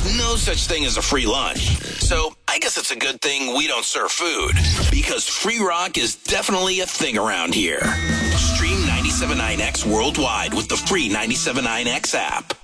no such thing as a free lunch. So I guess it's a good thing we don't serve food, because free rock is definitely a thing around here. Stream 97.9X worldwide with the free 97.9X app.